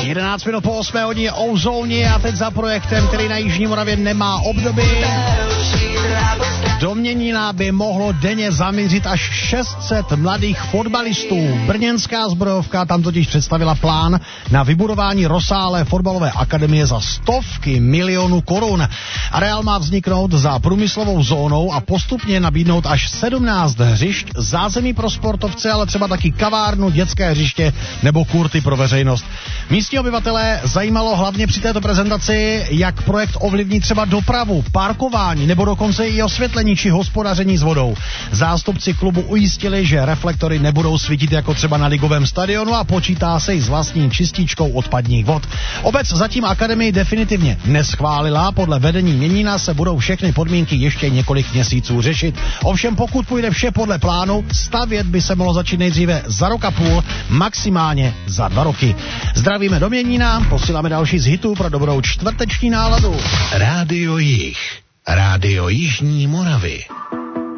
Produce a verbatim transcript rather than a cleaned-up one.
jedenáct minut po osmé hodině Ozóně a teď za projektem, který na Jižní Moravě nemá obdoby. Do Měnína by mohlo denně zamířit až šest set mladých fotbalistů. Brněnská zbrojovka tam totiž představila plán na vybudování rozsáhlé fotbalové akademie za stovky milionů korun. Areál má vzniknout za průmyslovou zónou a postupně nabídnout až sedmnáct hřišť, zázemí pro sportovce, ale třeba taky kavárnu, dětské hřiště nebo kurty pro veřejnost. Místní obyvatelé zajímalo hlavně při této prezentaci, jak projekt ovlivní třeba dopravu, parkování nebo dokonce i osvětlení či hospodaření s vodou. Zástupci klubu ujistili, že reflektory nebudou svítit jako třeba na ligovém stadionu a počítá se i s vlastní čističkou odpadních vod. Obec zatím akademii definitivně neschválila, podle vedení Měnína se budou všechny podmínky ještě několik měsíců řešit. Ovšem pokud půjde vše podle plánu, stavět by se mohlo začít nejdříve za rok a půl, maximálně za dva roky. Zdravíme do Měnína, posíláme další z hitů pro dobrou čtvrteční náladu. Rádio Jih, Rádio Jižní Moravy.